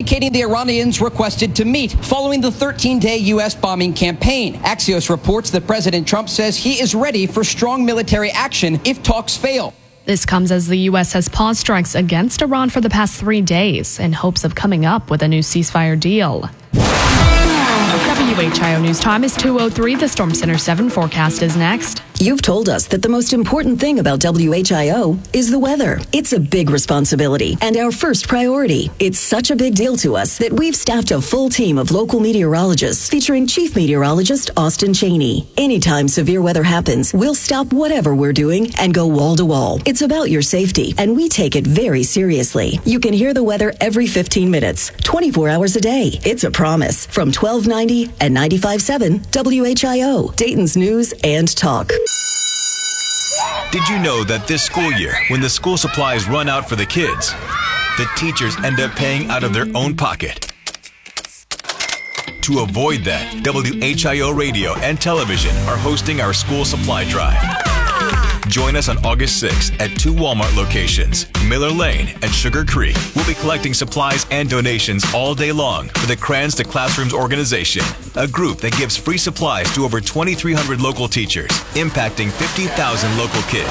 indicating the Iranians requested to meet following the 13-day U.S. bombing campaign. Axios reports that President Trump says he is ready for strong military action if talks fail. This comes as the U.S. has paused strikes against Iran for the past 3 days in hopes of coming up with a new ceasefire deal. WHIO News Time is 2:03. The Storm Center 7 forecast is next. You've told us that the most important thing about WHIO is the weather. It's a big responsibility and our first priority. It's such a big deal to us that we've staffed a full team of local meteorologists featuring Chief Meteorologist Austin Cheney. Anytime severe weather happens, we'll stop whatever we're doing and go wall to wall. It's about your safety, and we take it very seriously. You can hear the weather every 15 minutes, 24 hours a day. It's a promise from 1290 and 95.7 WHIO, Dayton's News and Talk. Did you know that this school year, when the school supplies run out for the kids, the teachers end up paying out of their own pocket? To avoid that, WHIO Radio and Television are hosting our school supply drive. Join us on August 6th at 2 Walmart locations, Miller Lane and Sugar Creek. We'll be collecting supplies and donations all day long for the Crayons to Classrooms organization, a group that gives free supplies to over 2,300 local teachers, impacting 50,000 local kids.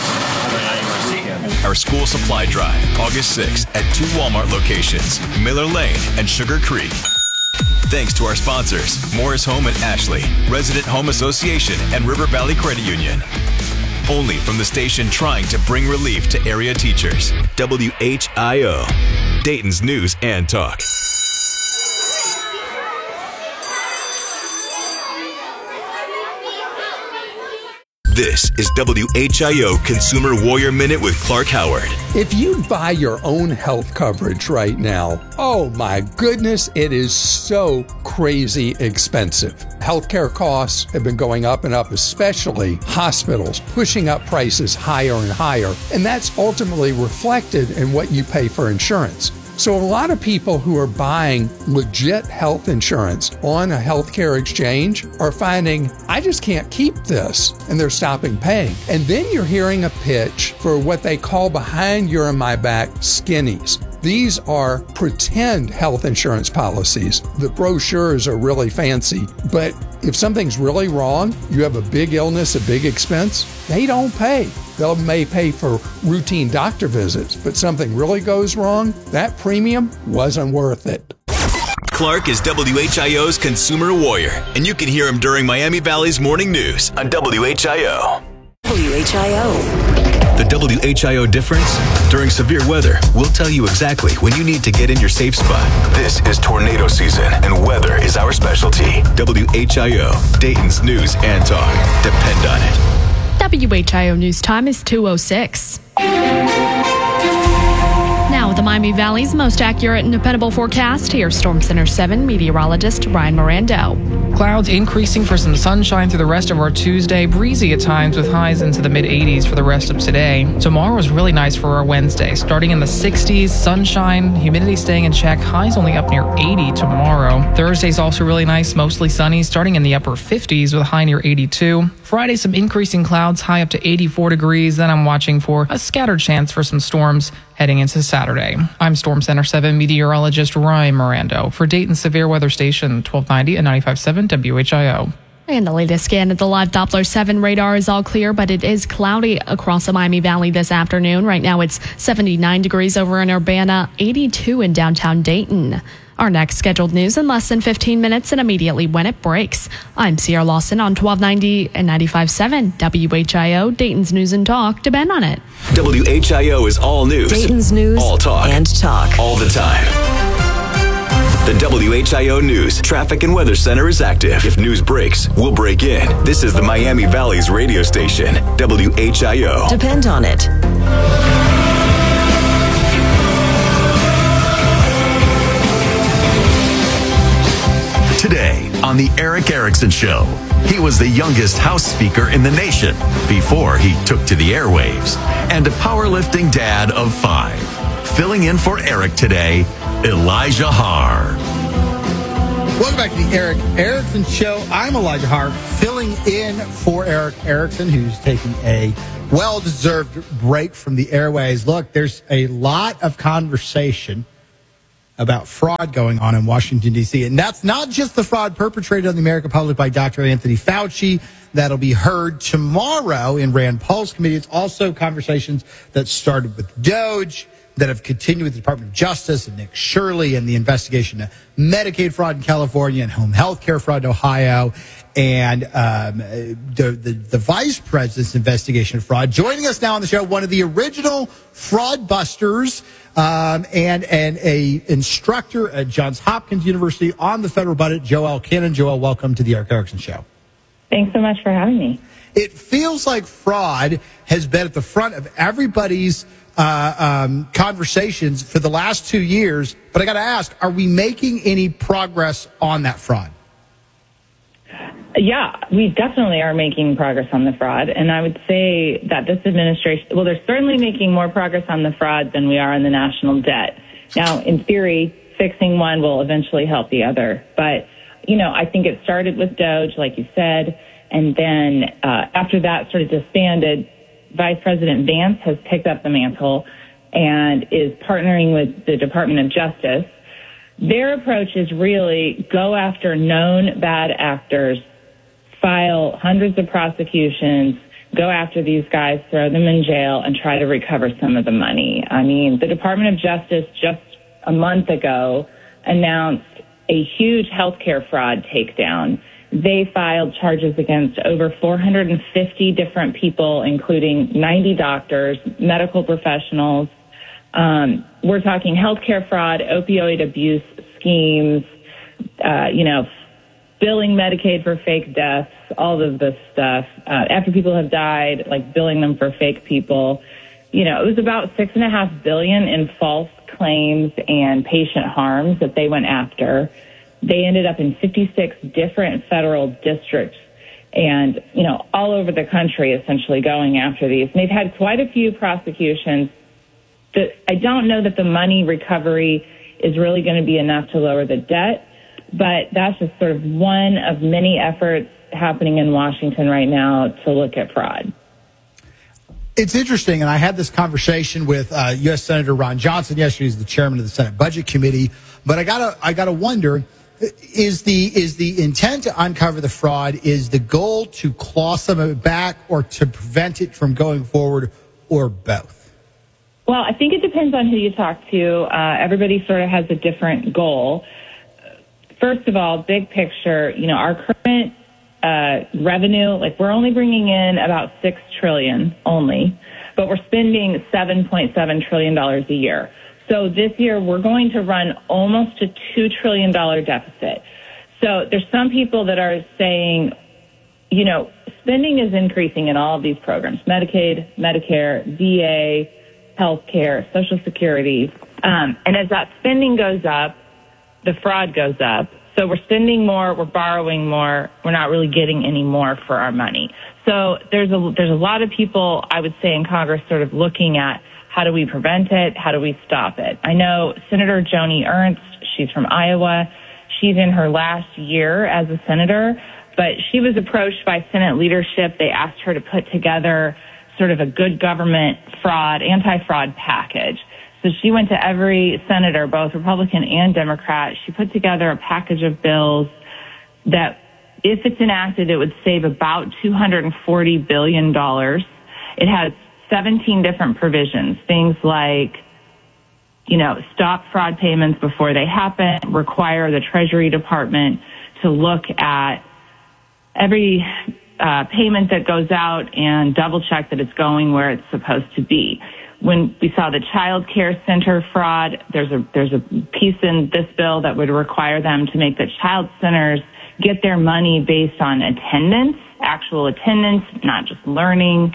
Our school supply drive, August 6th at 2 Walmart locations, Miller Lane and Sugar Creek. Thanks to our sponsors, Morris Home and Ashley, Resident Home Association, and River Valley Credit Union. Only from the station trying to bring relief to area teachers. WHIO, Dayton's News and Talk. This is WHIO Consumer Warrior Minute with Clark Howard. If you buy your own health coverage right now, oh my goodness, it is so crazy expensive. Healthcare costs have been going up and up, especially hospitals, pushing up prices higher and higher. And that's ultimately reflected in what you pay for insurance. So a lot of people who are buying legit health insurance on a healthcare exchange are finding, I just can't keep this, and they're stopping paying. And then you're hearing a pitch for what they call behind your and my back skinnies. These are pretend health insurance policies. The brochures are really fancy, but if something's really wrong, you have a big illness, a big expense, they don't pay. They may pay for routine doctor visits, but something really goes wrong, that premium wasn't worth it. Clark is WHIO's Consumer Warrior, and you can hear him during Miami Valley's Morning News on WHIO. WHIO. The WHIO difference? During severe weather, we'll tell you exactly when you need to get in your safe spot. This is tornado season, and weather is our specialty. WHIO, Dayton's News and Talk. Depend on it. WHIO News Time is 2:06. Now, the Miami Valley's most accurate and dependable forecast. Here's Storm Center 7 meteorologist Ryan Mirando. Clouds increasing for some sunshine through the rest of our Tuesday. Breezy at times with highs into the mid-80s for the rest of today. Tomorrow is really nice for our Wednesday. Starting in the 60s, sunshine, humidity staying in check. Highs only up near 80 tomorrow. Thursday's also really nice, mostly sunny, starting in the upper 50s with a high near 82. Friday, some increasing clouds, high up to 84 degrees. Then I'm watching for a scattered chance for some storms heading into Saturday. I'm Storm Center 7 meteorologist Ryan Mirando for Dayton Severe Weather Station 1290 and 95.7 WHIO. And the latest scan at the live Doppler 7 radar is all clear, but it is cloudy across the Miami Valley this afternoon. Right now it's 79 degrees over in Urbana, 82 in downtown Dayton. Our next scheduled news in less than 15 minutes and immediately when it breaks. I'm Sierra Lawson on 1290 and 95.7 WHIO, Dayton's News and Talk. Depend on it. WHIO is all news. Dayton's News all talk. And Talk. All the time. The WHIO News Traffic and Weather Center is active. If news breaks, we'll break in. This is the Miami Valley's radio station, WHIO. Depend on it. Today on The Erick Erickson Show, he was the youngest House Speaker in the nation before he took to the airwaves, and a powerlifting dad of 5. Filling in for Eric today, Elijah Haar. Welcome back to The Erick Erickson Show. I'm Elijah Haar, filling in for Erick Erickson, who's taking a well-deserved break from the airways. Look, there's a lot of conversation about fraud going on in Washington, D.C. And that's not just the fraud perpetrated on the American public by Dr. Anthony Fauci. That'll be heard tomorrow in Rand Paul's committee. It's also conversations that started with DOJ, that have continued with the Department of Justice and Nick Shirley and the investigation of Medicaid fraud in California and home health care fraud in Ohio, and the vice president's investigation of fraud. Joining us now on the show, one of the original fraud busters and a instructor at Johns Hopkins University on the federal budget, Joelle Cannon. Joelle, welcome to the Eric Erickson Show. Thanks so much for having me. It feels like fraud has been at the front of everybody's conversations for the last 2 years, but I got to ask, are we making any progress on that fraud? Yeah, we definitely are making progress on the fraud, and I would say that this administration, well, they're certainly making more progress on the fraud than we are on the national debt. Now, in theory, fixing one will eventually help the other, but, I think it started with DOJ, like you said, and then after that sort of disbanded, Vice President Vance has picked up the mantle and is partnering with the Department of Justice. Their approach is really go after known bad actors, file hundreds of prosecutions, go after these guys, throw them in jail, and try to recover some of the money. I mean, the Department of Justice just a month ago announced a huge healthcare fraud takedown. They filed charges against over 450 different people, including 90 doctors, medical professionals. We're talking healthcare fraud, opioid abuse schemes, billing Medicaid for fake deaths, all of this stuff. After people have died, like billing them for fake people. It was about $6.5 billion in false claims and patient harms that they went after. They ended up in 56 different federal districts and, all over the country, essentially going after these. And they've had quite a few prosecutions. I don't know that the money recovery is really going to be enough to lower the debt, but that's just sort of one of many efforts happening in Washington right now to look at fraud. It's interesting, and I had this conversation with U.S. Senator Ron Johnson yesterday. He's the chairman of the Senate Budget Committee. But I gotta wonder, is the intent to uncover the fraud, is the goal to claw some of it back or to prevent it from going forward, or both? Well, I think it depends on who you talk to. Everybody sort of has a different goal. First of all, big picture, our current revenue, we're only bringing in about $6 trillion only, but we're spending $7.7 trillion a year. So this year we're going to run almost a $2 trillion deficit. So there's some people that are saying, spending is increasing in all of these programs, Medicaid, Medicare, VA, healthcare, Social Security. And as that spending goes up, the fraud goes up. So we're spending more, we're borrowing more, we're not really getting any more for our money. So there's a lot of people, I would say, in Congress sort of looking at how do we prevent it, how do we stop it. I know Senator Joni Ernst, she's from Iowa. She's in her last year as a senator, but she was approached by Senate leadership. They asked her to put together sort of a good government fraud, anti-fraud package. So she went to every senator, both Republican and Democrat. She put together a package of bills that, if it's enacted, it would save about $240 billion. It has 17 different provisions, things like, stop fraud payments before they happen, require the Treasury Department to look at every payment that goes out and double check that it's going where it's supposed to be. When we saw the child care center fraud, there's a piece in this bill that would require them to make the child centers get their money based on attendance, actual attendance, not just learning.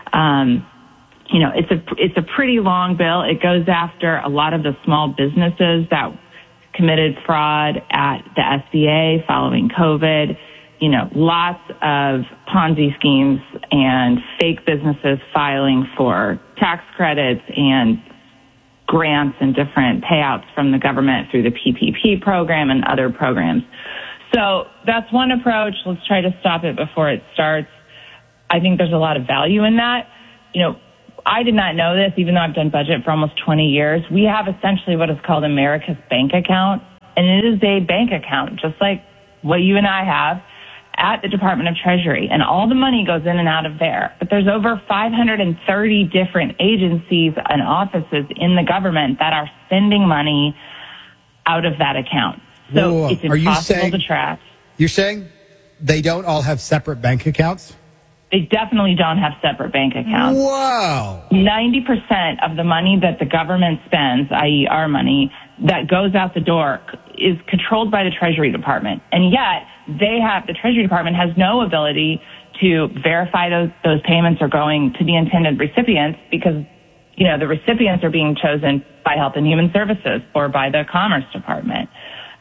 It's a pretty long bill. It goes after a lot of the small businesses that committed fraud at the SBA following COVID. Lots of Ponzi schemes and fake businesses filing for tax credits and grants and different payouts from the government through the PPP program and other programs. So that's one approach. Let's try to stop it before it starts. I think there's a lot of value in that. I did not know this, even though I've done budget for almost 20 years. We have essentially what is called America's bank account, and it is a bank account, just like what you and I have at the Department of Treasury, and all the money goes in and out of there. But there's over 530 different agencies and offices in the government that are sending money out of that account. So it's impossible to track. You're saying they don't all have separate bank accounts? They definitely don't have separate bank accounts. Wow. 90% of the money that the government spends, i.e. our money, that goes out the door is controlled by the Treasury Department. And yet the Treasury Department has no ability to verify those payments are going to the intended recipients because, the recipients are being chosen by Health and Human Services or by the Commerce Department.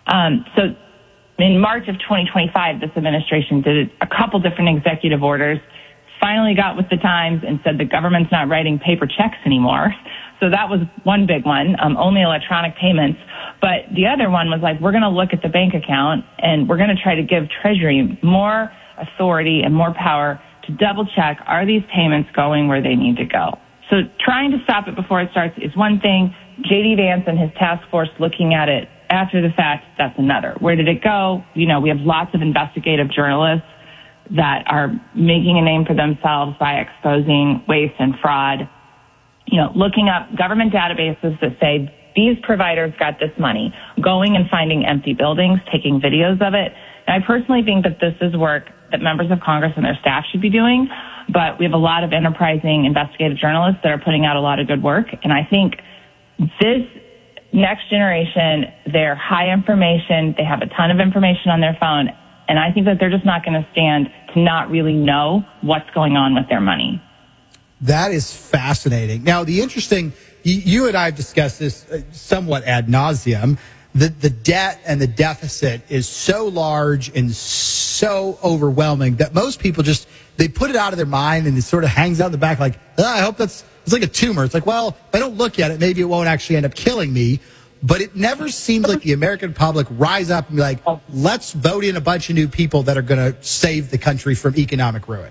So in March of 2025, this administration did a couple different executive orders, finally got with the times and said the government's not writing paper checks anymore. So that was one big one, only electronic payments. But the other one was like, we're going to look at the bank account and we're going to try to give Treasury more authority and more power to double check, are these payments going where they need to go? So trying to stop it before it starts is one thing. J.D. Vance and his task force looking at it after the fact, that's another. Where did it go? We have lots of investigative journalists that are making a name for themselves by exposing waste and fraud. Looking up government databases that say these providers got this money, going and finding empty buildings, taking videos of it. And I personally think that this is work that members of Congress and their staff should be doing. But we have a lot of enterprising investigative journalists that are putting out a lot of good work. And I think this next generation, they're high information. They have a ton of information on their phone. And I think that they're just not going to stand to not really know what's going on with their money. That is fascinating. Now, the interesting, you and I have discussed this somewhat ad nauseum. The debt and the deficit is so large and so overwhelming that most people they put it out of their mind and it sort of hangs out in the back like, I hope it's like a tumor. It's like, well, if I don't look at it, maybe it won't actually end up killing me. But it never seems like the American public rise up and be like, let's vote in a bunch of new people that are going to save the country from economic ruin.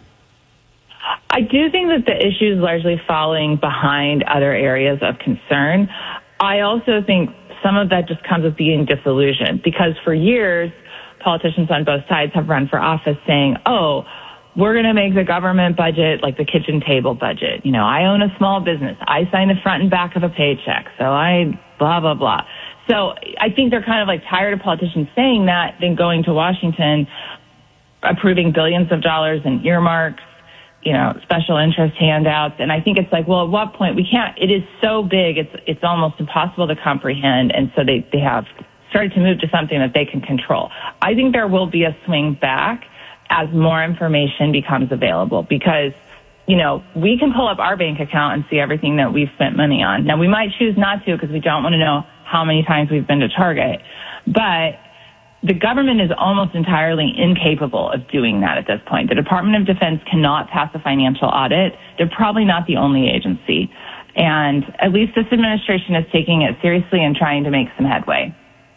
I do think that the issue is largely falling behind other areas of concern. I also think some of that just comes with being disillusioned because for years, politicians on both sides have run for office saying, we're going to make the government budget like the kitchen table budget. I own a small business. I sign the front and back of a paycheck. So I blah, blah, blah. So I think they're kind of like tired of politicians saying that, then going to Washington, approving billions of dollars in earmarks, special interest handouts. And I think it's like, well, at what point we can't, it is so big, it's almost impossible to comprehend. And so they have started to move to something that they can control. I think there will be a swing back as more information becomes available because, we can pull up our bank account and see everything that we've spent money on. Now, we might choose not to because we don't want to know how many times we've been to Target. But the government is almost entirely incapable of doing that at this point. The Department of Defense cannot pass a financial audit. They're probably not the only agency. And at least this administration is taking it seriously and trying to make some headway.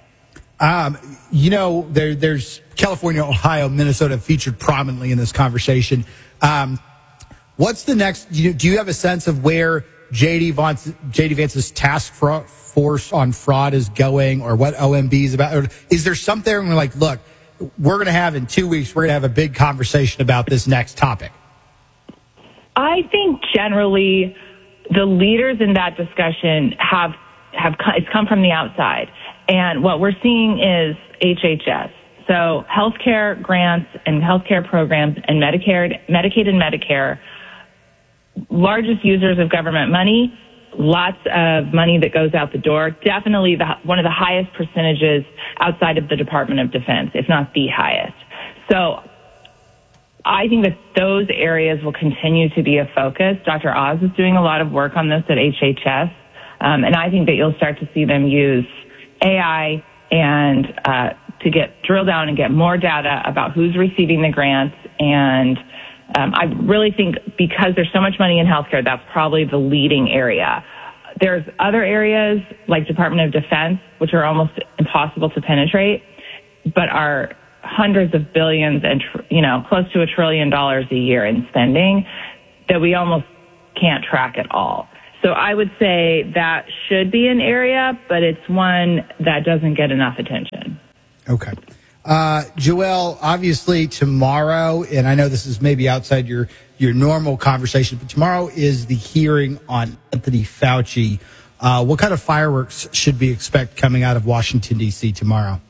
There's California, Ohio, Minnesota featured prominently in this conversation. What's the next? Do you have a sense of where J.D. Vance's task force on fraud is going, or what OMB is about? Or is there something where we're like, look, we're going to have in 2 weeks, we're going to have a big conversation about this next topic? I think generally the leaders in that discussion it's come from the outside. And what we're seeing is HHS. So healthcare grants and healthcare programs and Medicaid and Medicare, largest users of government money, lots of money that goes out the door, definitely one of the highest percentages outside of the Department of Defense, if not the highest. So I think that those areas will continue to be a focus. Dr. Oz is doing a lot of work on this at HHS, and I think that you'll start to see them use AI and to drill down and get more data about who's receiving the grants. And I really think because there's so much money in healthcare, that's probably the leading area. There's other areas like Department of Defense, which are almost impossible to penetrate, but are hundreds of billions and, close to $1 trillion a year in spending that we almost can't track at all. So I would say that should be an area, but it's one that doesn't get enough attention. Okay. Joelle, obviously tomorrow, and I know this is maybe outside your normal conversation, but tomorrow is the hearing on Anthony Fauci. What kind of fireworks should we expect coming out of Washington, D.C. tomorrow?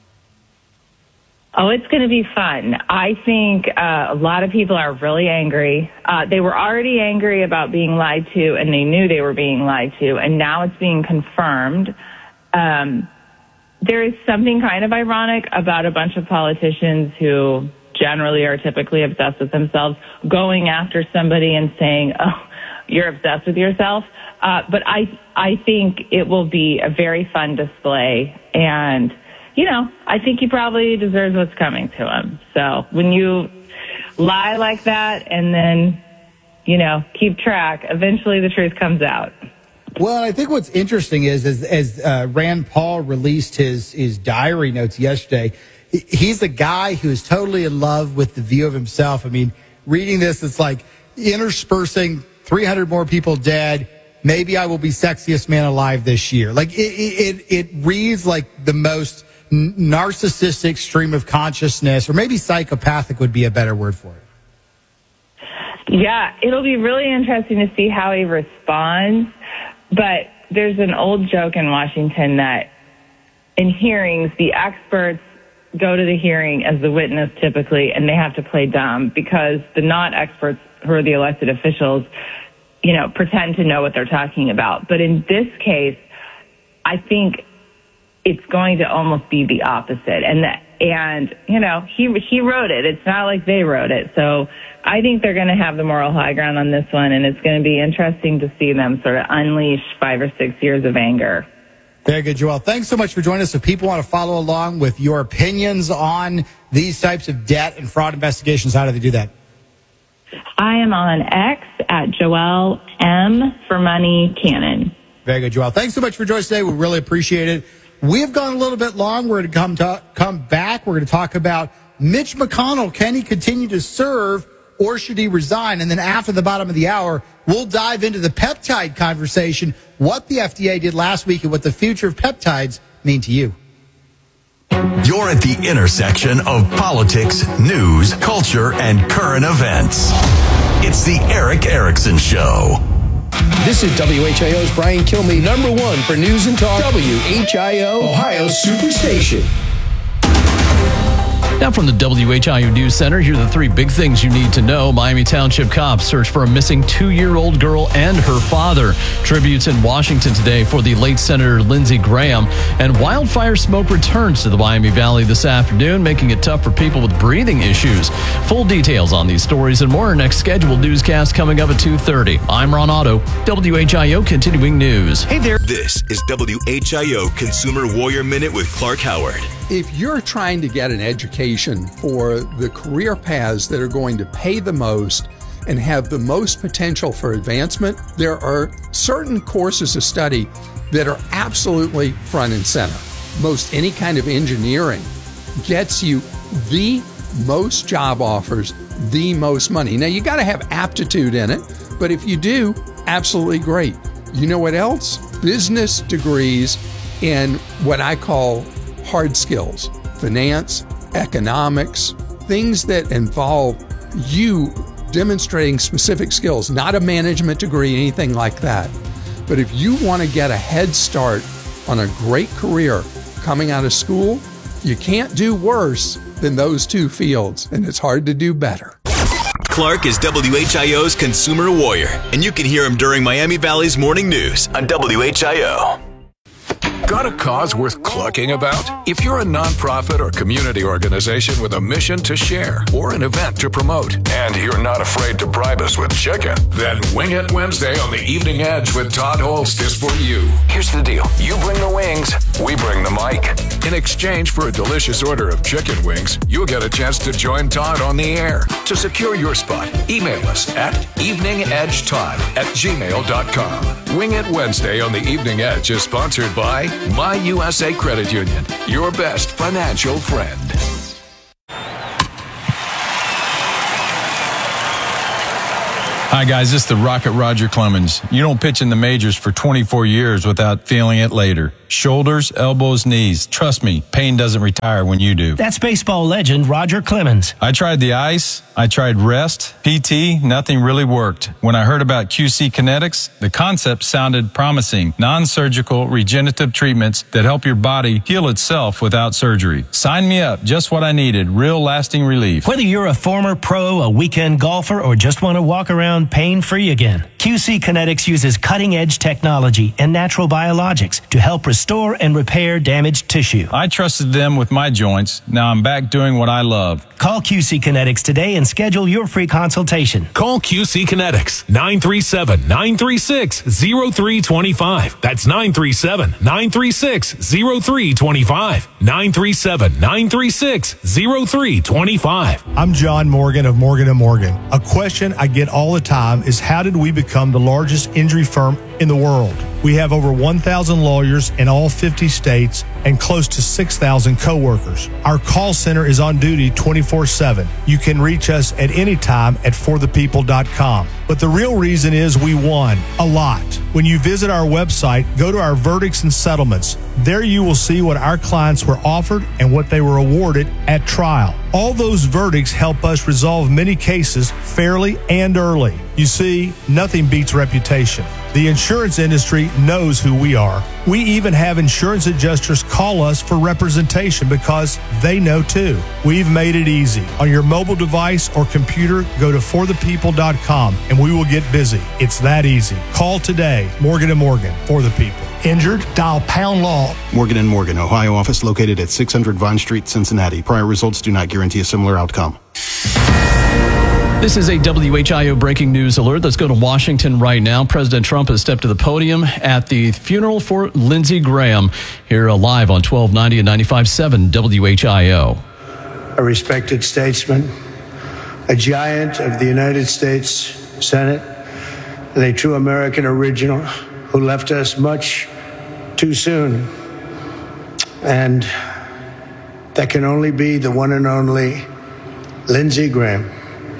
Oh, it's going to be fun. I think a lot of people are really angry. They were already angry about being lied to, and they knew they were being lied to, and now it's being confirmed. There is something kind of ironic about a bunch of politicians who generally are typically obsessed with themselves going after somebody and saying, oh, you're obsessed with yourself. But I think it will be a very fun display, and I think he probably deserves what's coming to him. So when you lie like that and then, keep track, eventually the truth comes out. Well, I think what's interesting is as Rand Paul released his diary notes yesterday, he's a guy who is totally in love with the view of himself. I mean, reading this, it's like interspersing 300 more people dead. Maybe I will be sexiest man alive this year. Like it reads like the most narcissistic stream of consciousness, or maybe psychopathic would be a better word for it. Yeah, it'll be really interesting to see how he responds. But there's an old joke in Washington that in hearings, the experts go to the hearing as the witness typically, and they have to play dumb because the not experts who are the elected officials, pretend to know what they're talking about. But in this case, I think it's going to almost be the opposite. And he wrote it. It's not like they wrote it. So I think they're going to have the moral high ground on this one, and it's going to be interesting to see them sort of unleash 5 or 6 years of anger. Very good, Joelle. Thanks so much for joining us. If people want to follow along with your opinions on these types of debt and fraud investigations, how do they do that? I am on X at Joelle M for Money Cannon. Very good, Joelle. Thanks so much for joining us today. We really appreciate it. We've gone a little bit long. We're going to come back. We're going to talk about Mitch McConnell. Can he continue to serve or should he resign? And then after the bottom of the hour, we'll dive into the peptide conversation, what the FDA did last week and what the future of peptides mean to you. You're at the intersection of politics, news, culture, and current events. It's the Eric Erickson Show. This is WHIO's Brian Kilmeade, number one for news and talk. WHIO, Ohio's Superstation. Now from the WHIO News Center, here are the 3 big things you need to know. Miami Township cops search for a missing 2-year-old girl and her father. Tributes in Washington today for the late Senator Lindsey Graham. And wildfire smoke returns to the Miami Valley this afternoon, making it tough for people with breathing issues. Full details on these stories and more next scheduled newscast coming up at 2:30. I'm Ron Otto, WHIO Continuing News. Hey there. This is WHIO Consumer Warrior Minute with Clark Howard. If you're trying to get an education for the career paths that are going to pay the most and have the most potential for advancement, there are certain courses of study that are absolutely front and center. Most any kind of engineering gets you the most job offers, the most money. Now, you got to have aptitude in it, but if you do, absolutely great. You know what else? Business degrees in what I call hard skills, finance, economics, things that involve you demonstrating specific skills, not a management degree, anything like that. But if you want to get a head start on a great career coming out of school, you can't do worse than those 2 fields, and it's hard to do better. Clark is WHIO's Consumer Warrior, and you can hear him during Miami Valley's Morning News on WHIO. Got a cause worth clucking about? If you're a nonprofit or community organization with a mission to share or an event to promote, and you're not afraid to bribe us with chicken, then Wing It Wednesday on the Evening Edge with Todd Holst is for you. Here's the deal. You bring the wings, we bring the mic. In exchange for a delicious order of chicken wings, you'll get a chance to join Todd on the air. To secure your spot, email us at eveningedgetodd@gmail.com. Wing It Wednesday on the Evening Edge is sponsored by My USA Credit Union, your best financial friend. Hi, guys. This is the Rocket Roger Clemens. You don't pitch in the majors for 24 years without feeling it later. Shoulders, elbows, knees. Trust me, pain doesn't retire when you do. That's baseball legend Roger Clemens. I tried the ice. I tried rest, PT. Nothing really worked. When I heard about QC Kinetics, the concept sounded promising. Non-surgical regenerative treatments that help your body heal itself without surgery. Sign me up. Just what I needed. Real lasting relief. Whether you're a former pro, a weekend golfer, or just want to walk around pain-free again, QC Kinetics uses cutting-edge technology and natural biologics to help restore and repair damaged tissue. I trusted them with my joints. Now I'm back doing what I love. Call QC Kinetics today and schedule your free consultation. Call QC Kinetics, 937-936-0325. That's 937-936-0325. 937-936-0325. I'm John Morgan of Morgan & Morgan. A question I get all the time is, how did we become the largest injury firm in the world? We have over 1,000 lawyers in all 50 states and close to 6,000 coworkers. Our call center is on duty 24/7. You can reach us at any time at forthepeople.com. But the real reason is we won a lot. When you visit our website, go to our verdicts and settlements. There you will see what our clients were offered and what they were awarded at trial. All those verdicts help us resolve many cases fairly and early. You see, nothing beats reputation. The insurance industry knows who we are. We even have insurance adjusters call us for representation because they know too. We've made it easy. On your mobile device or computer, go to forthepeople.com and we will get busy. It's that easy. Call today. Morgan & Morgan, for the people. Injured? Dial pound law. Morgan & Morgan, Ohio office located at 600 Vine Street, Cincinnati. Prior results do not guarantee a similar outcome. This is a WHIO breaking news alert. Let's go to Washington right now. President Trump has stepped to the podium at the funeral for Lindsey Graham. Here live on 1290 and 95.7 WHIO. A respected statesman, a giant of the United States Senate, and a true American original who left us much too soon. And that can only be the one and only Lindsey Graham.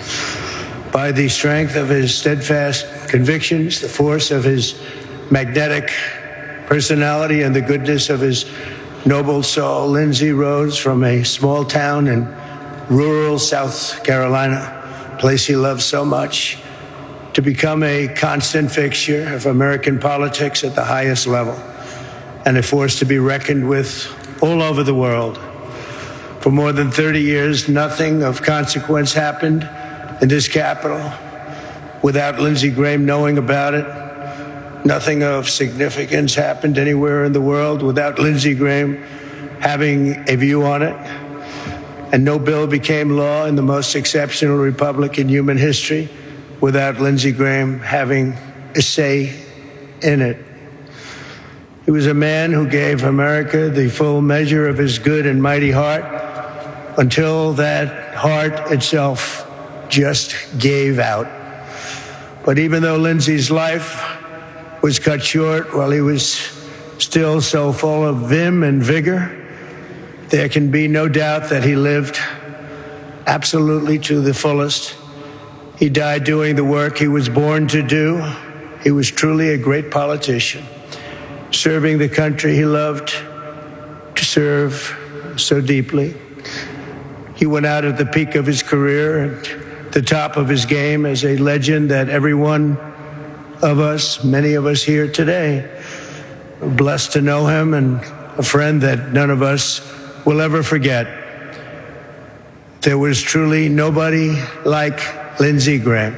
By the strength of his steadfast convictions, the force of his magnetic personality, and the goodness of his noble soul, Lindsey rose from a small town in rural South Carolina, a place he loved so much, to become a constant fixture of American politics at the highest level, and a force to be reckoned with all over the world. For more than 30 years, nothing of consequence happened in this capital without Lindsey Graham knowing about it. Nothing of significance happened anywhere in the world without Lindsey Graham having a view on it. And no bill became law in the most exceptional republic in human history without Lindsey Graham having a say in it. He was a man who gave America the full measure of his good and mighty heart until that heart itself just gave out. But even though Lindsey's life was cut short while he was still so full of vim and vigor, there can be no doubt that he lived absolutely to the fullest. He died doing the work he was born to do. He was truly a great politician, serving the country he loved to serve so deeply. He went out at the peak of his career and the top of his game as a legend that every one of us, many of us here today, are blessed to know him, and a friend that none of us will ever forget. There was truly nobody like Lindsey Graham.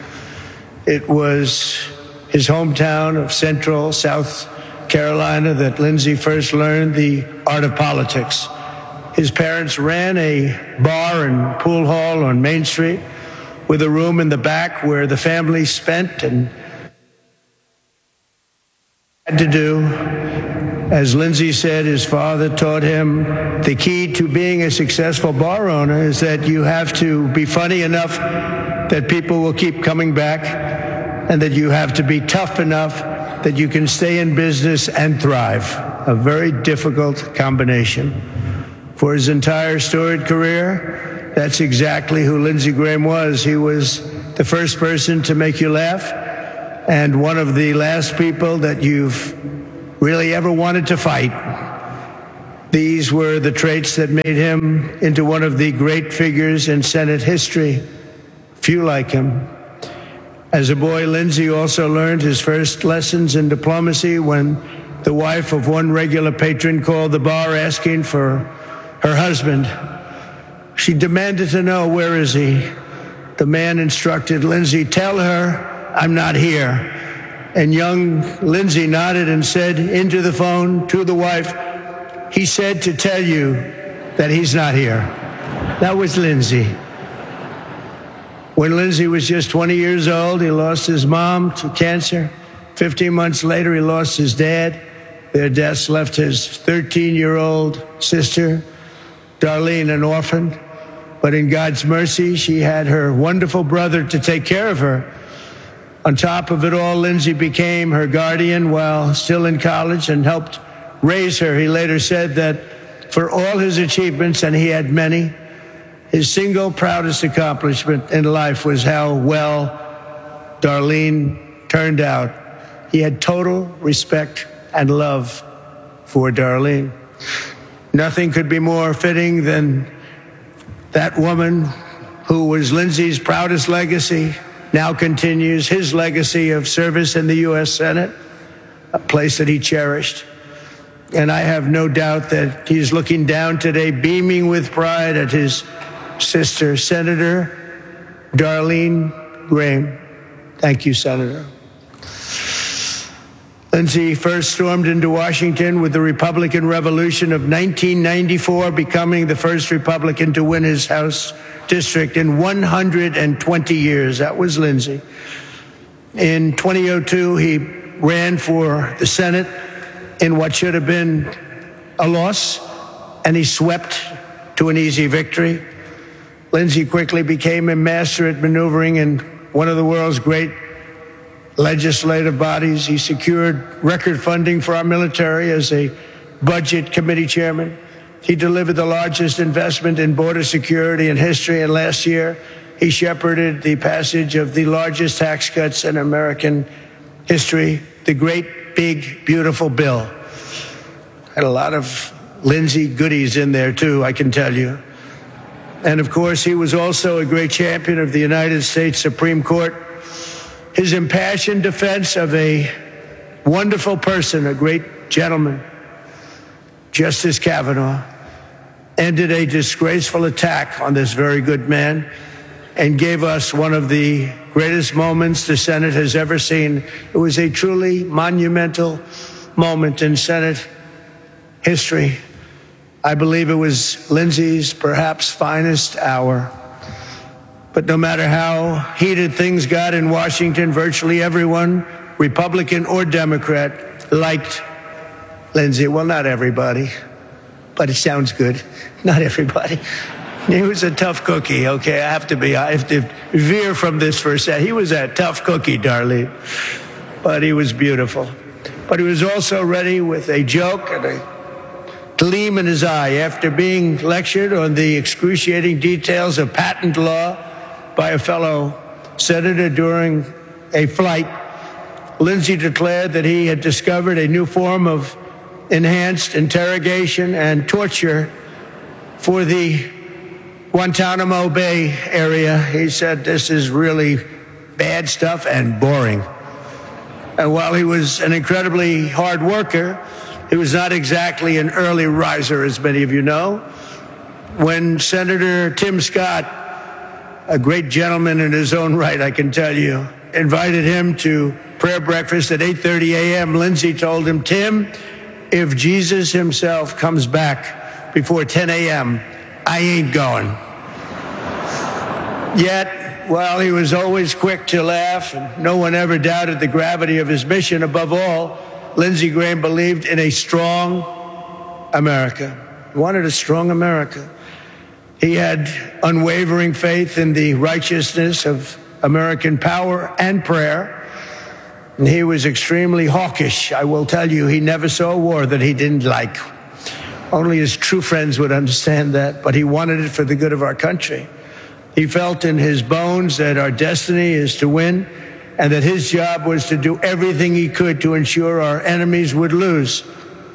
It was his hometown of Central South Carolina that Lindsey first learned the art of politics. His parents ran a bar and pool hall on Main Street with a room in the back where the family spent and had to do. As Lindsey said, his father taught him the key to being a successful bar owner is that you have to be funny enough that people will keep coming back, and that you have to be tough enough that you can stay in business and thrive. A very difficult combination. For his entire storied career, that's exactly who Lindsey Graham was. He was the first person to make you laugh and one of the last people that you've really ever wanted to fight. These were the traits that made him into one of the great figures in Senate history. Few like him. As a boy, Lindsey also learned his first lessons in diplomacy when the wife of one regular patron called the bar asking for her husband. She demanded to know, where is he? The man instructed Lindsey, tell her I'm not here. And young Lindsey nodded and said into the phone to the wife, he said to tell you that he's not here. That was Lindsey. When Lindsey was just 20 years old, he lost his mom to cancer. 15 months later, he lost his dad. Their deaths left his 13-year-old sister, Darlene, an orphan. But in God's mercy, she had her wonderful brother to take care of her. On top of it all, Lindsey became her guardian while still in college and helped raise her. He later said that for all his achievements, and he had many, his single proudest accomplishment in life was how well Darlene turned out. He had total respect and love for Darlene. Nothing could be more fitting than that woman who was Lindsey's proudest legacy now continues his legacy of service in the U.S. Senate, a place that he cherished. And I have no doubt that he's looking down today, beaming with pride at his sister, Senator Darlene Graham. Thank you, Senator. Lindsey first stormed into Washington with the Republican Revolution of 1994, becoming the first Republican to win his House district in 120 years. That was Lindsey. In 2002, he ran for the Senate in what should have been a loss, and he swept to an easy victory. Lindsey quickly became a master at maneuvering in one of the world's great legislative bodies. He secured record funding for our military as a budget committee chairman. He delivered the largest investment in border security in history, and last year he shepherded the passage of the largest tax cuts in American history, the great, big, beautiful bill. Had a lot of Lindsey goodies in there, too, I can tell you. And, of course, he was also a great champion of the United States Supreme Court. His impassioned defense of a wonderful person, a great gentleman, Justice Kavanaugh, ended a disgraceful attack on this very good man and gave us one of the greatest moments the Senate has ever seen. It was a truly monumental moment in Senate history. I believe it was Lindsey's perhaps finest hour. But no matter how heated things got in Washington, virtually everyone, Republican or Democrat, liked Lindsey. Well, not everybody, but it sounds good. Not everybody. He was a tough cookie, okay? I have to veer from this for a second. He was a tough cookie, Darlene, but he was beautiful. But he was also ready with a joke and a gleam in his eye. After being lectured on the excruciating details of patent law by a fellow senator during a flight, Lindsey declared that he had discovered a new form of enhanced interrogation and torture for the Guantanamo Bay area. He said, this is really bad stuff and boring. And while he was an incredibly hard worker, he was not exactly an early riser, as many of you know. When Senator Tim Scott, a great gentleman in his own right, I can tell you, invited him to prayer breakfast at 8:30 a.m., Lindsey told him, Tim, if Jesus himself comes back before 10 a.m., I ain't going. Yet, while he was always quick to laugh, and no one ever doubted the gravity of his mission, above all, Lindsey Graham believed in a strong America. He wanted a strong America. He had unwavering faith in the righteousness of American power and prayer. And he was extremely hawkish. I will tell you, he never saw a war that he didn't like. Only his true friends would understand that, but he wanted it for the good of our country. He felt in his bones that our destiny is to win and that his job was to do everything he could to ensure our enemies would lose.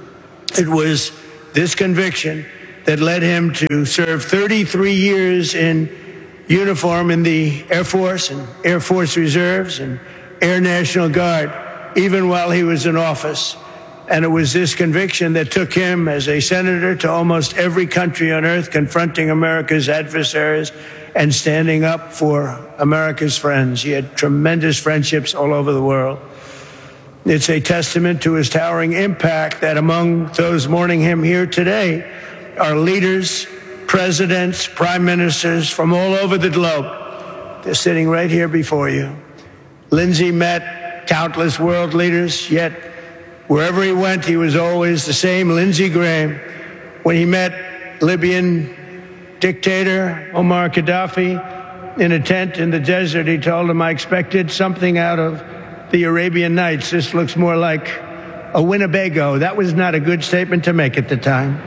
It was this conviction that led him to serve 33 years in uniform in the Air Force and Air Force Reserves and Air National Guard, even while he was in office. And it was this conviction that took him as a senator to almost every country on earth, confronting America's adversaries and standing up for America's friends. He had tremendous friendships all over the world. It's a testament to his towering impact that among those mourning him here today are leaders, presidents, prime ministers from all over the globe. They're sitting right here before you. Lindsey met countless world leaders, yet wherever he went, he was always the same Lindsey Graham. When he met Libyan dictator Omar Gaddafi in a tent in the desert, he told him, "I expected something out of the Arabian Nights. This looks more like a Winnebago." That was not a good statement to make at the time.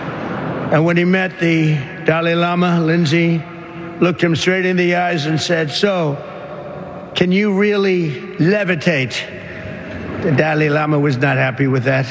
And when he met the Dalai Lama, Lindsey looked him straight in the eyes and said, "So, can you really levitate?" The Dalai Lama was not happy with that.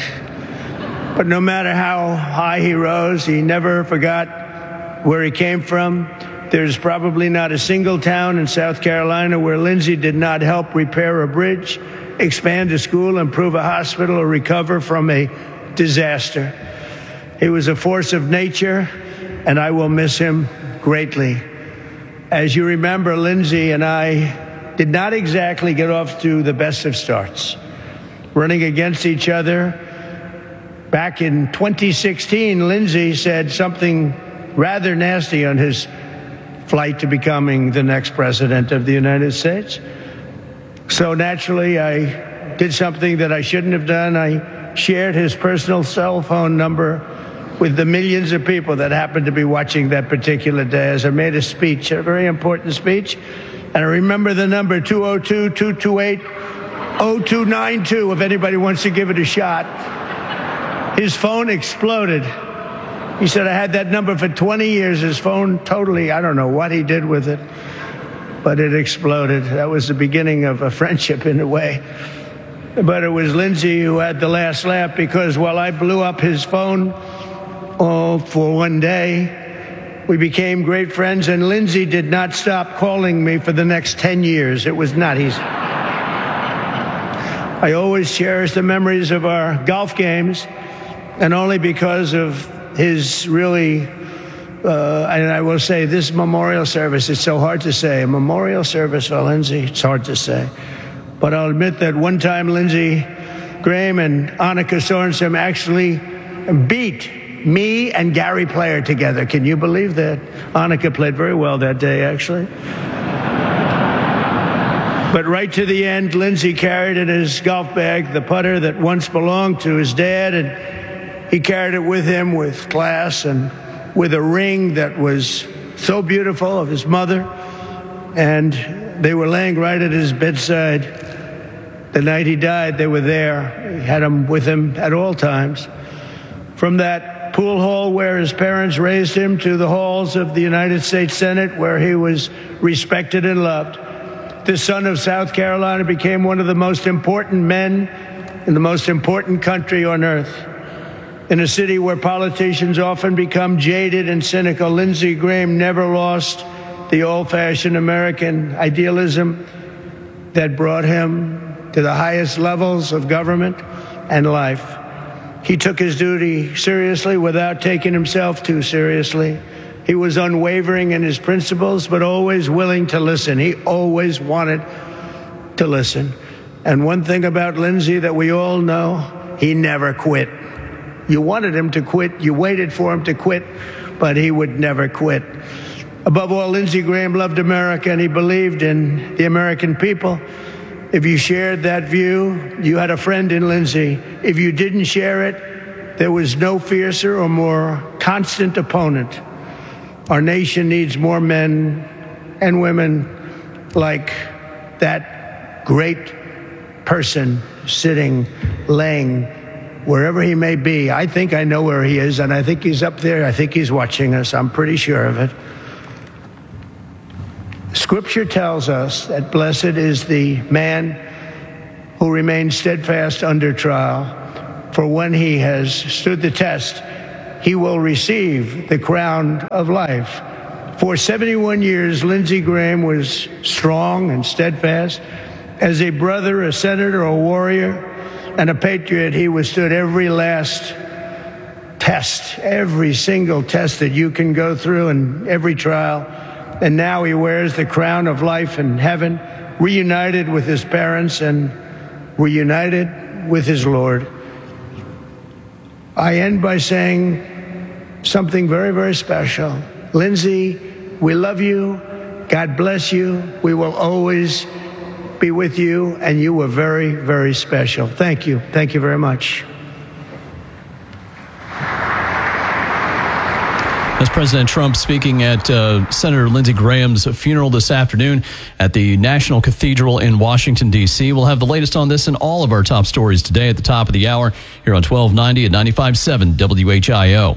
But no matter how high he rose, he never forgot where he came from. There's probably not a single town in South Carolina where Lindsey did not help repair a bridge, expand a school, improve a hospital, or recover from a disaster. He was a force of nature, and I will miss him greatly. As you remember, Lindsey and I did not exactly get off to the best of starts. Running against each other, back in 2016, Lindsey said something rather nasty on his flight to becoming the next president of the United States. So naturally, I did something that I shouldn't have done. I shared his personal cell phone number with the millions of people that happened to be watching that particular day as I made a speech, a very important speech. And I remember the number 202-228-0292 if anybody wants to give it a shot. His phone exploded. He said, "I had that number for 20 years. His phone totally, I don't know what he did with it, but it exploded. That was the beginning of a friendship in a way. But it was Lindsey who had the last laugh, because while I blew up his phone for one day, we became great friends, and Lindsey did not stop calling me for the next 10 years. It was not easy. I always cherish the memories of our golf games, and only because of his really, and I will say this memorial service, it's so hard to say, a memorial service for Lindsey, it's hard to say. But I'll admit that one time Lindsey Graham and Annika Sorensen actually beat me and Gary Player together. Can you believe that? Annika played very well that day, actually. But right to the end, Lindsey carried in his golf bag the putter that once belonged to his dad, and he carried it with him with class and with a ring that was so beautiful of his mother. And they were laying right at his bedside. The night he died, they were there. He had him with him at all times. From that pool hall where his parents raised him to the halls of the United States Senate, where he was respected and loved, the son of South Carolina became one of the most important men in the most important country on earth. In a city where politicians often become jaded and cynical, Lindsey Graham never lost the old-fashioned American idealism that brought him to the highest levels of government and life. He took his duty seriously without taking himself too seriously. He was unwavering in his principles, but always willing to listen. He always wanted to listen. And one thing about Lindsey that we all know, he never quit. You wanted him to quit, you waited for him to quit, but he would never quit. Above all, Lindsey Graham loved America, and he believed in the American people. If you shared that view, you had a friend in Lindsey. If you didn't share it, there was no fiercer or more constant opponent. Our nation needs more men and women like that great person sitting, laying, wherever he may be. I think I know where he is, and I think he's up there. I think he's watching us. I'm pretty sure of it. Scripture tells us that blessed is the man who remains steadfast under trial, for when he has stood the test, he will receive the crown of life. For 71 years, Lindsey Graham was strong and steadfast. As a brother, a senator, a warrior, and a patriot, he withstood every last test, every single test that you can go through and every trial. And now he wears the crown of life in heaven, reunited with his parents and reunited with his Lord. I end by saying something very, very special. Lindsey, we love you. God bless you. We will always be with you, and you were very, very special. Thank you. Thank you very much. That's President Trump speaking at Senator Lindsey Graham's funeral this afternoon at the National Cathedral in Washington, D.C. We'll have the latest on this and all of our top stories today at the top of the hour here on 1290 at 95.7 WHIO.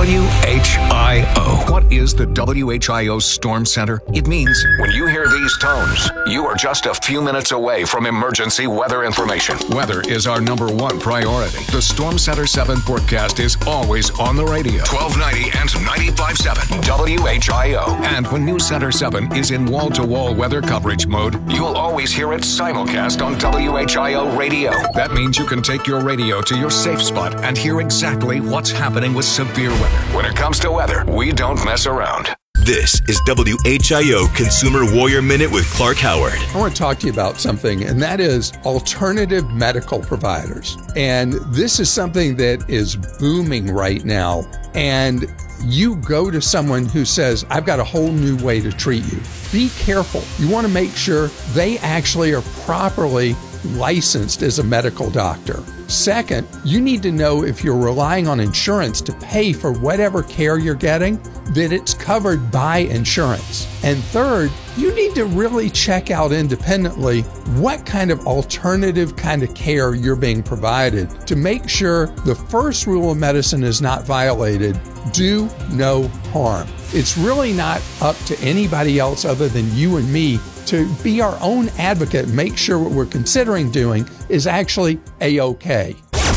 WHIO. What is the WHIO Storm Center? It means when you hear these tones, you are just a few minutes away from emergency weather information. Weather is our number one priority. The Storm Center 7 forecast is always on the radio. 1290 and 95.7 WHIO. And when News Center 7 is in wall-to-wall weather coverage mode, you'll always hear it simulcast on WHIO radio. That means you can take your radio to your safe spot and hear exactly what's happening with severe weather. When it comes to weather, we don't mess around. This is WHIO Consumer Warrior Minute with Clark Howard. I want to talk to you about something, and that is alternative medical providers. And this is something that is booming right now. And you go to someone who says, I've got a whole new way to treat you. Be careful. You want to make sure they actually are properly licensed as a medical doctor. Second, you need to know if you're relying on insurance to pay for whatever care you're getting, that it's covered by insurance. And third, you need to really check out independently what kind of alternative kind of care you're being provided to make sure the first rule of medicine is not violated. Do no harm. It's really not up to anybody else other than you and me to be our own advocate and make sure what we're considering doing is actually A-OK.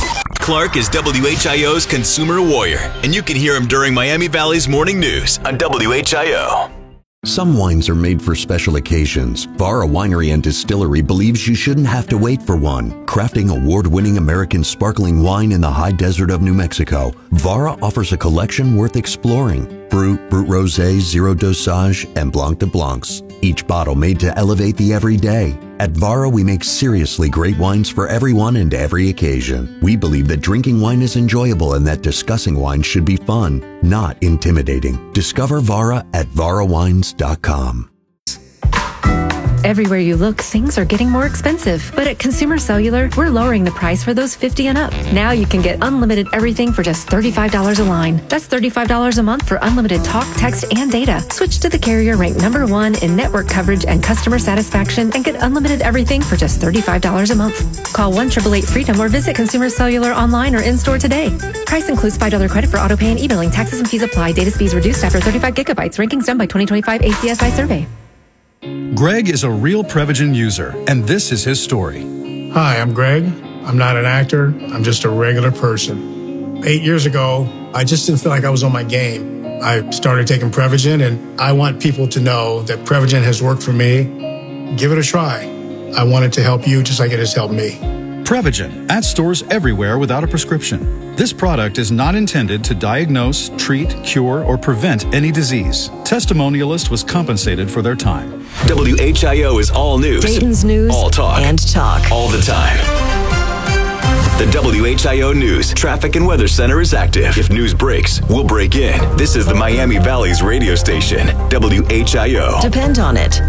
Clark is WHIO's Consumer Warrior, and you can hear him during Miami Valley's morning news on WHIO. Some wines are made for special occasions. Vara Winery and Distillery believes you shouldn't have to wait for one. Crafting award-winning American sparkling wine in the high desert of New Mexico, Vara offers a collection worth exploring. Brut, Brut Rosé, Zero Dosage, and Blanc de Blancs. Each bottle made to elevate the everyday. At Vara, we make seriously great wines for everyone and every occasion. We believe that drinking wine is enjoyable and that discussing wine should be fun, not intimidating. Discover Vara at varawines.com. Everywhere you look, things are getting more expensive. But at Consumer Cellular, we're lowering the price for those 50 and up. Now you can get unlimited everything for just $35 a line. That's $35 a month for unlimited talk, text, and data. Switch to the carrier ranked #1 in network coverage and customer satisfaction and get unlimited everything for just $35 a month. Call 1-888-FREEDOM or visit Consumer Cellular online or in-store today. Price includes $5 credit for auto pay and e-billing. Taxes and fees apply. Data speeds reduced after 35 gigabytes. Rankings done by 2025 ACSI survey. Greg is a real Prevagen user, and this is his story. Hi, I'm Greg. I'm not an actor. I'm just a regular person. 8 years ago, I just didn't feel like I was on my game. I started taking Prevagen, and I want people to know that Prevagen has worked for me. Give it a try. I want it to help you just like it has helped me. Prevagen, at stores everywhere without a prescription. This product is not intended to diagnose, treat, cure, or prevent any disease. Testimonialist was compensated for their time. WHIO is all news. Dayton's news. All talk. And talk. All the time. The WHIO News Traffic and Weather Center is active. If news breaks, we'll break in. This is the Miami Valley's radio station, WHIO. Depend on it.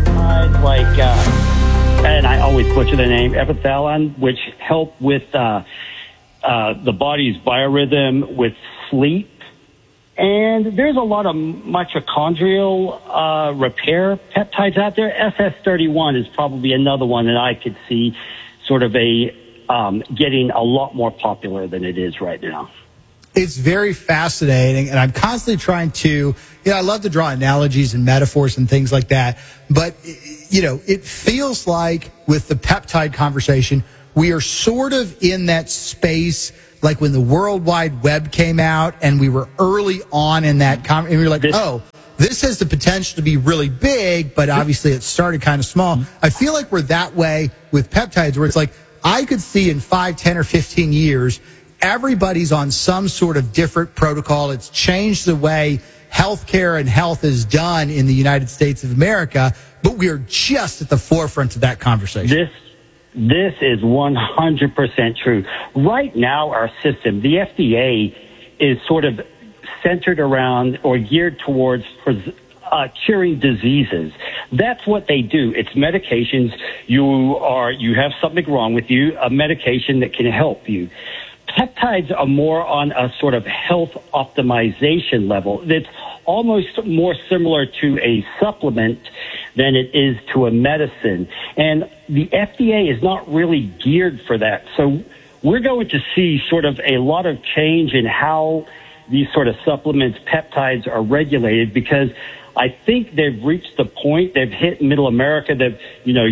And I always butcher the name, epithalon, which help with the body's biorhythm with sleep. And there's a lot of mitochondrial repair peptides out there. SS31 is probably another one that I could see sort of getting a lot more popular than it is right now. It's very fascinating, and I'm constantly trying to, I love to draw analogies and metaphors and things like that, but, it feels like with the peptide conversation, we are sort of in that space like when the World Wide Web came out and we were early on in that, and we were like, this has the potential to be really big, but obviously it started kind of small. I feel like we're that way with peptides, where it's like, I could see in 5, 10, or 15 years, everybody's on some sort of different protocol. It's changed the way healthcare and health is done in the United States of America, but we are just at the forefront of that conversation. This is 100% true. Right now, our system, the FDA, is sort of centered around or geared towards curing diseases. That's what they do. It's medications. You have something wrong with you, a medication that can help you. Peptides are more on a sort of health optimization level. It's almost more similar to a supplement than it is to a medicine. And the FDA is not really geared for that. So we're going to see sort of a lot of change in how these sort of supplements, peptides, are regulated, because I think they've reached the point, they've hit middle America, that,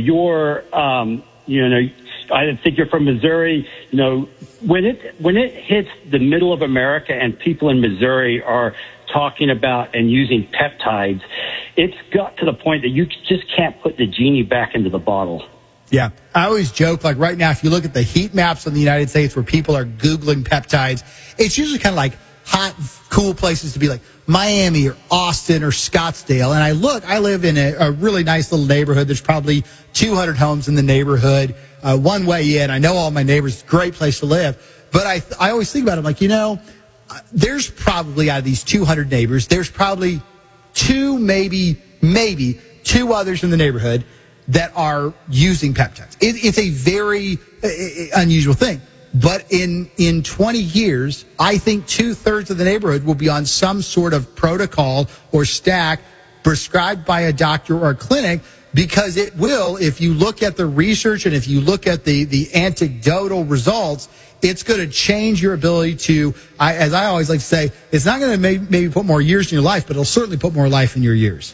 I think you're from Missouri. When it hits the middle of America and people in Missouri are talking about and using peptides, it's got to the point that you just can't put the genie back into the bottle. Yeah. I always joke, like right now, if you look at the heat maps of the United States where people are Googling peptides, it's usually kind of like hot, cool places to be, like Miami or Austin or Scottsdale. And I live in a really nice little neighborhood. There's probably 200 homes in the neighborhood. One way in. I know all my neighbors. Great place to live. But I always think about it. I'm like, there's probably, out of these 200 neighbors, there's probably two, maybe two others in the neighborhood that are using peptides. It's a very unusual thing. But in 20 years, I think 2/3 of the neighborhood will be on some sort of protocol or stack prescribed by a doctor or a clinic, because it will, if you look at the research and if you look at the anecdotal results, it's going to change your ability to, as I always like to say, it's not going to maybe put more years in your life, but it'll certainly put more life in your years.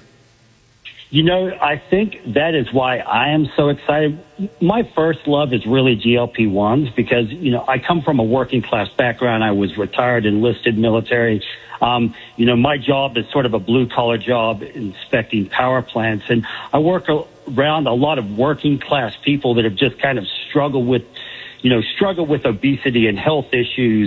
I think that is why I am so excited. My first love is really GLP-1s because, I come from a working class background. I was retired, enlisted military. My job is sort of a blue collar job, inspecting power plants. And I work around a lot of working class people that have just kind of struggled with obesity and health issues.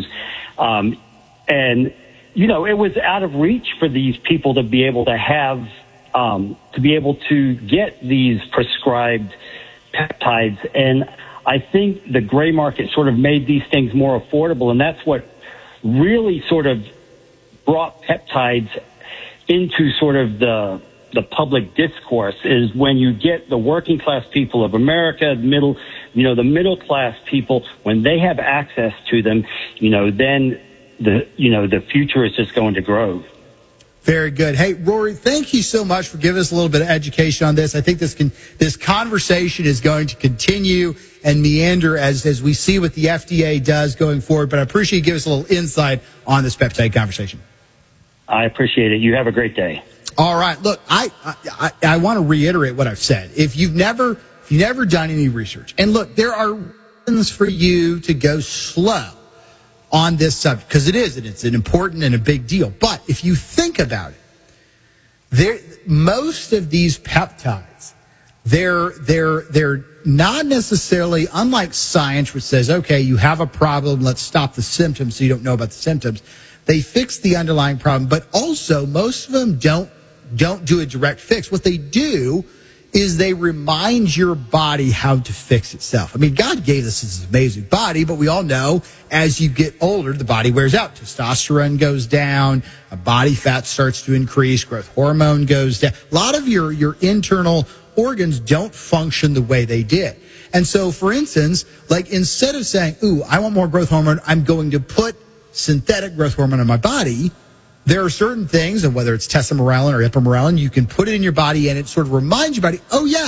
It was out of reach for these people to be able to have, to be able to get these prescribed peptides. And I think the gray market sort of made these things more affordable. And that's what really sort of brought peptides into sort of the public discourse, is when you get the working class people of America, the middle class people, when they have access to them, then the future is just going to grow. Very good. Hey, Rory, thank you so much for giving us a little bit of education on this. I think this conversation is going to continue and meander as we see what the FDA does going forward. But I appreciate you giving us a little insight on this peptide conversation. I appreciate it. You have a great day. All right. Look, I want to reiterate what I've said. If you've never done any research, and look, there are reasons for you to go slow on this subject, because it's an important and a big deal. But if you think about it, most of these peptides, they're not necessarily, unlike science, which says, okay, you have a problem, let's stop the symptoms so you don't know about the symptoms. They fix the underlying problem, but also most of them don't do a direct fix. What they do is they remind your body how to fix itself. I mean, God gave us this amazing body, but we all know as you get older, the body wears out. Testosterone goes down, body fat starts to increase, growth hormone goes down. A lot of your internal organs don't function the way they did. And so, for instance, like instead of saying, ooh, I want more growth hormone, I'm going to put synthetic growth hormone in my body, there are certain things, and whether it's tesamorelin or ipamorelin, you can put it in your body and it sort of reminds your body, oh yeah,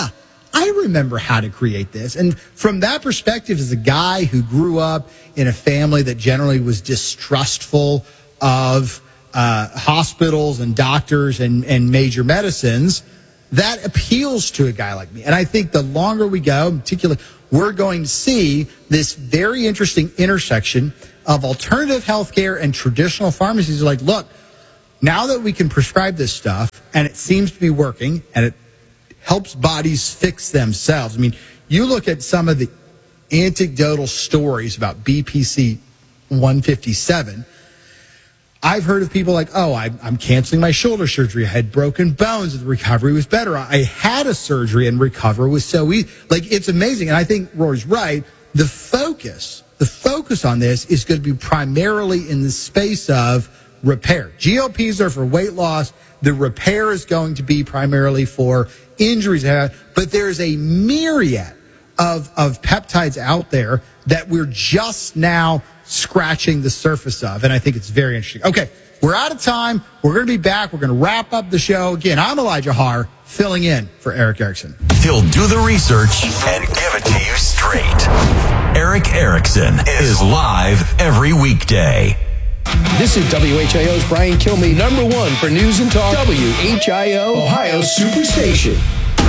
I remember how to create this. And from that perspective, as a guy who grew up in a family that generally was distrustful of hospitals and doctors and major medicines, that appeals to a guy like me. And I think the longer we go, particularly, we're going to see this very interesting intersection of alternative healthcare and traditional pharmacies. Are like, look, now that we can prescribe this stuff and it seems to be working and it helps bodies fix themselves. I mean, you look at some of the anecdotal stories about BPC 157. I've heard of people like, oh, I'm canceling my shoulder surgery. I had broken bones and the recovery was better. I had a surgery and recovery was so easy. Like, it's amazing. And I think Rory's right. The focus on this is going to be primarily in the space of repair. GLPs are for weight loss. The repair is going to be primarily for injuries. But there's a myriad of peptides out there that we're just now scratching the surface of, and I think it's very interesting. Okay, we're out of time. We're going to be back. We're going to wrap up the show. Again, I'm Elijah Haar, filling in for Eric Erickson. He'll do the research and give it to you straight. Eric Erickson is live every weekday. This is WHIO's Brian Kilmeade, number one for news and talk. WHIO, Ohio Superstation.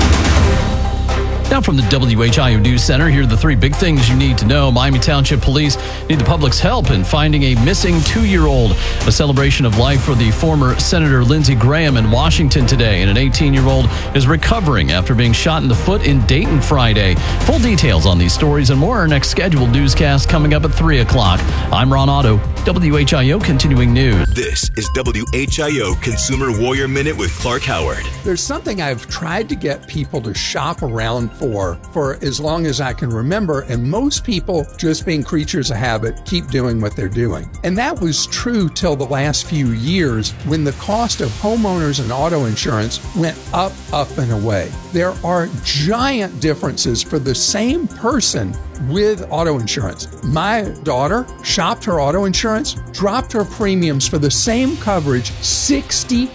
Now from the WHIO News Center, here are the three big things you need to know. Miami Township Police need the public's help in finding a missing 2-year-old. A celebration of life for the former Senator Lindsey Graham in Washington today. And an 18-year-old is recovering after being shot in the foot in Dayton Friday. Full details on these stories and more are our next scheduled newscast coming up at 3 o'clock. I'm Ron Otto, WHIO Continuing News. This is WHIO Consumer Warrior Minute with Clark Howard. There's something I've tried to get people to shop around for as long as I can remember, and most people, just being creatures of habit, keep doing what they're doing. And that was true till the last few years when the cost of homeowners and auto insurance went up and away. There are giant differences for the same person with auto insurance. My daughter shopped her auto insurance, dropped her premiums for the same coverage 60%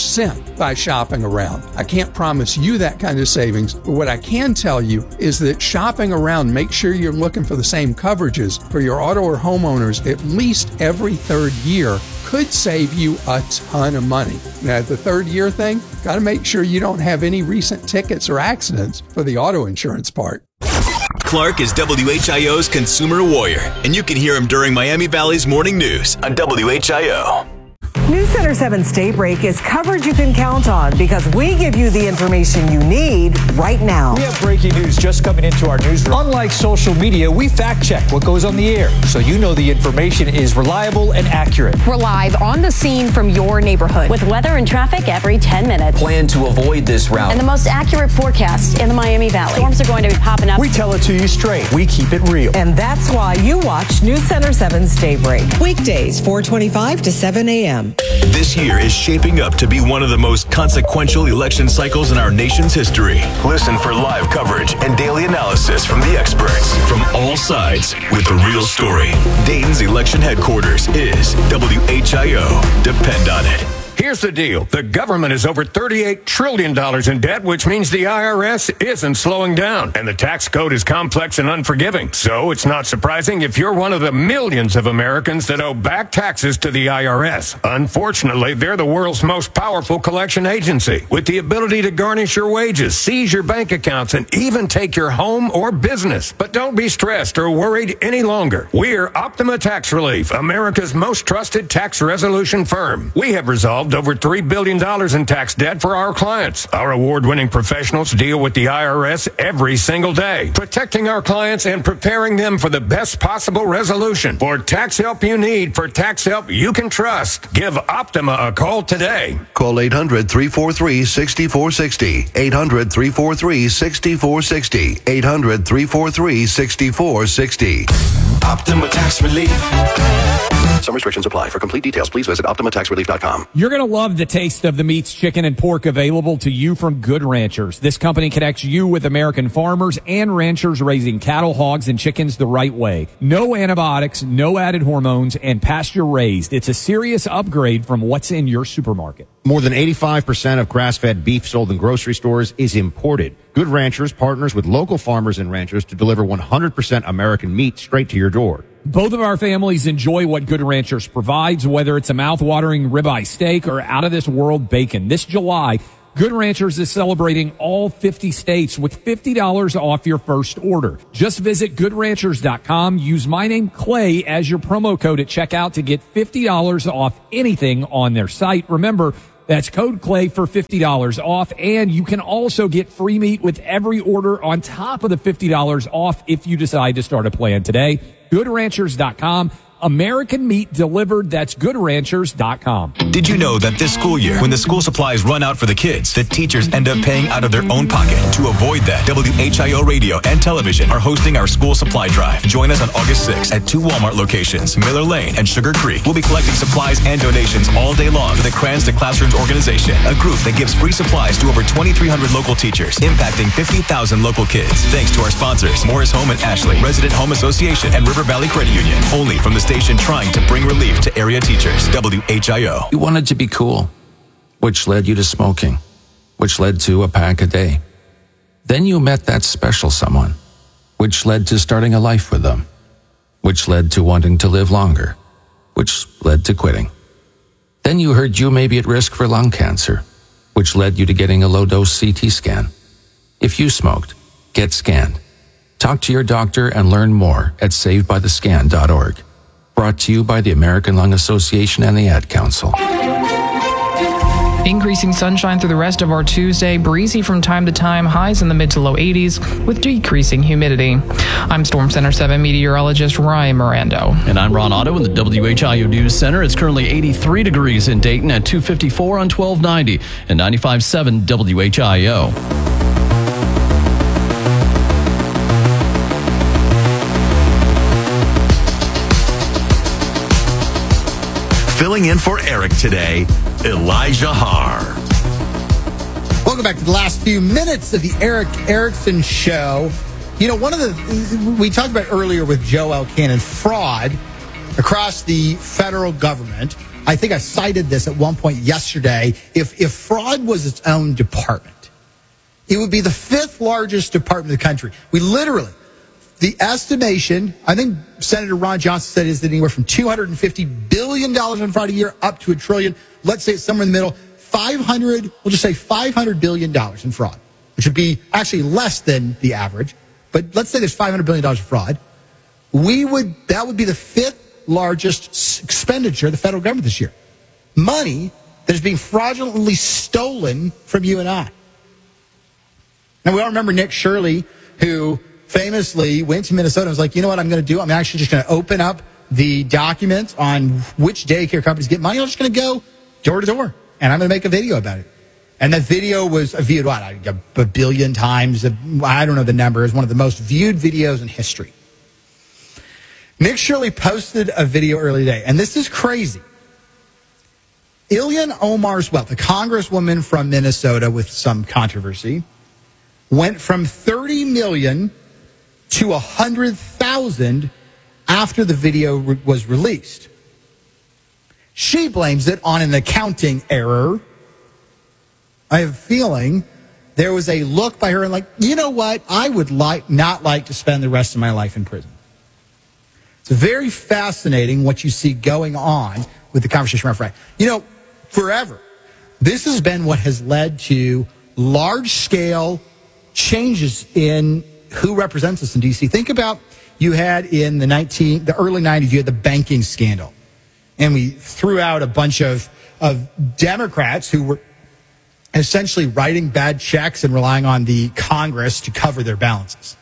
by shopping around. I can't promise you that kind of savings, but what I can tell you is that shopping around, make sure you're looking for the same coverages for your auto or homeowners at least every third year could save you a ton of money. Now, the third year thing, got to make sure you don't have any recent tickets or accidents for the auto insurance part. Clark is WHIO's Consumer Warrior, and you can hear him during Miami Valley's Morning News on WHIO. News Center 7's Daybreak is coverage you can count on because we give you the information you need right now. We have breaking news just coming into our newsroom. Unlike social media, we fact check what goes on the air so you know the information is reliable and accurate. We're live on the scene from your neighborhood with weather and traffic every 10 minutes. Plan to avoid this route. And the most accurate forecast in the Miami Valley. Storms are going to be popping up. We tell it to you straight. We keep it real. And that's why you watch News Center 7's Daybreak. Weekdays, 4:25 to 7 a.m. This year is shaping up to be one of the most consequential election cycles in our nation's history. Listen for live coverage and daily analysis from the experts from all sides with the real story. Dayton's election headquarters is WHIO. Depend on it. Here's the deal. The government is over $38 trillion in debt, which means the IRS isn't slowing down. And the tax code is complex and unforgiving. So it's not surprising if you're one of the millions of Americans that owe back taxes to the IRS. Unfortunately, they're the world's most powerful collection agency with the ability to garnish your wages, seize your bank accounts, and even take your home or business. But don't be stressed or worried any longer. We're Optima Tax Relief, America's most trusted tax resolution firm. We have resolved over $3 billion in tax debt for our clients. Our award-winning professionals deal with the IRS every single day, protecting our clients and preparing them for the best possible resolution. For tax help you need, for tax help you can trust, give Optima a call today. Call 800-343-6460. 800-343-6460. 800-343-6460. Optima Tax Relief. Some restrictions apply. For complete details, please visit OptimaTaxRelief.com. You're going to love the taste of the meats, chicken, and pork available to you from Good Ranchers. This company connects you with American farmers and ranchers raising cattle, hogs, and chickens the right way. No antibiotics, no added hormones, and pasture raised. It's a serious upgrade from what's in your supermarket. More than 85% of grass-fed beef sold in grocery stores is imported. Good Ranchers partners with local farmers and ranchers to deliver 100% American meat straight to your door. Both of our families enjoy what Good Ranchers provides, whether it's a mouth-watering ribeye steak or out-of-this-world bacon. This July, Good Ranchers is celebrating all 50 states with $50 off your first order. Just visit GoodRanchers.com. Use my name, Clay, as your promo code at checkout to get $50 off anything on their site. Remember, that's code Clay for $50 off, and you can also get free meat with every order on top of the $50 off if you decide to start a plan today. GoodRanchers.com. American meat delivered. That's GoodRanchers.com. Did you know that this school year, when the school supplies run out for the kids, the teachers end up paying out of their own pocket? To avoid that, WHIO Radio and Television are hosting our school supply drive. Join us on August 6th at 2 Walmart locations, Miller Lane and Sugar Creek. We'll be collecting supplies and donations all day long for the Crayons to Classrooms organization, a group that gives free supplies to over 2,300 local teachers, impacting 50,000 local kids. Thanks to our sponsors, Morris Home and Ashley, Resident Home Association, and River Valley Credit Union. Only from the station trying to bring relief to area teachers. WHIO. You wanted to be cool, which led you to smoking, which led to a pack a day. Then you met that special someone, which led to starting a life with them, which led to wanting to live longer, which led to quitting. Then you heard you may be at risk for lung cancer, which led you to getting a low-dose CT scan. If you smoked, get scanned. Talk to your doctor and learn more at savedbythescan.org. Brought to you by the American Lung Association and the Ad Council. Increasing sunshine through the rest of our Tuesday, breezy from time to time, highs in the mid to low 80s with decreasing humidity. I'm Storm Center 7 meteorologist Ryan Mirando. And I'm Ron Otto in the WHIO News Center. It's currently 83 degrees in Dayton at 254 on 1290 and 95.7 WHIO. Filling in for Eric today, Elijah Haar. Welcome back to the last few minutes of the Eric Erickson Show. You know, one of the, we talked about earlier with Joe Elkann, fraud across the federal government. I think I cited this at one point yesterday. If fraud was its own department, it would be the 5th largest department in the country. We literally, the estimation, I think Senator Ron Johnson said, is that anywhere from $250 billion in fraud a year up to $1 trillion. Let's say it's somewhere in the middle. We'll just say $500 billion in fraud, which would be actually less than the average. But let's say there's $500 billion of fraud. That would be the 5th largest expenditure of the federal government this year. Money that is being fraudulently stolen from you and I. Now, we all remember Nick Shirley, who famously went to Minnesota and was like, you know what I'm going to do? I'm actually just going to open up the documents on which daycare companies get money. I'm just going to go door to door, and I'm going to make a video about it. And that video was viewed, a billion times. I don't know the number. It's one of the most viewed videos in history. Nick Shirley posted a video earlier today, and this is crazy. Ilhan Omar's wealth, a congresswoman from Minnesota with some controversy, went from $30 million to $100,000 after the video was released. She blames it on an accounting error. I have a feeling there was a look by her and like, you know what? I would not like to spend the rest of my life in prison. It's very fascinating what you see going on with the conversation around fraud. You know, forever, this has been what has led to large-scale changes in who represents us in D.C. Think about, you had in the early 90s, you had the banking scandal. And we threw out a bunch of Democrats who were essentially writing bad checks and relying on the Congress to cover their balances.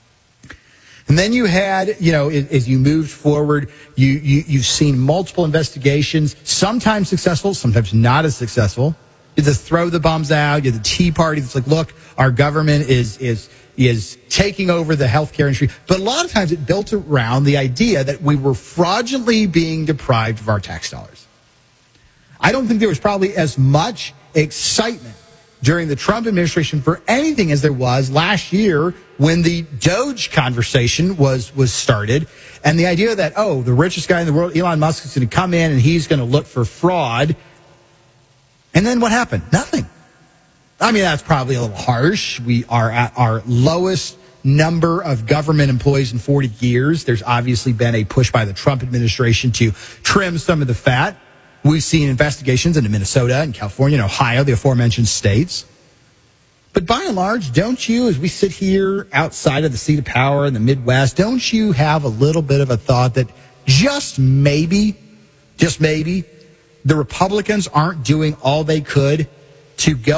And then you had, as you moved forward, you've seen multiple investigations, sometimes successful, sometimes not as successful. You have to throw the bombs out. You have the Tea Party that's like, look, our government is taking over the healthcare industry. But a lot of times it built around the idea that we were fraudulently being deprived of our tax dollars. I don't think there was probably as much excitement during the Trump administration for anything as there was last year when the Doge conversation was started, and the idea that, oh, the richest guy in the world, Elon Musk, is going to come in and he's going to look for fraud. And then what happened? Nothing. I mean, that's probably a little harsh. We are at our lowest number of government employees in 40 years. There's obviously been a push by the Trump administration to trim some of the fat. We've seen investigations into Minnesota and California and Ohio, the aforementioned states. But by and large, don't you, as we sit here outside of the seat of power in the Midwest, don't you have a little bit of a thought that just maybe, the Republicans aren't doing all they could to go